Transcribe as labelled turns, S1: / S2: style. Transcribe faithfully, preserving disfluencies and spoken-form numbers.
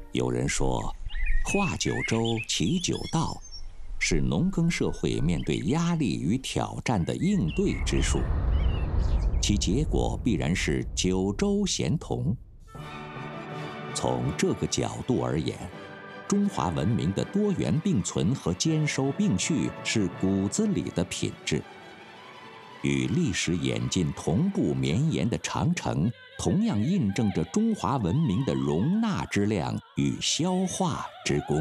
S1: 有人说，化九州，起九道，是农耕社会面对压力与挑战的应对之术，其结果必然是九州咸同。从这个角度而言，中华文明的多元并存和兼收并蓄是骨子里的品质。与历史演进同步绵延的长城，同样印证着中华文明的容纳之量与消化之功。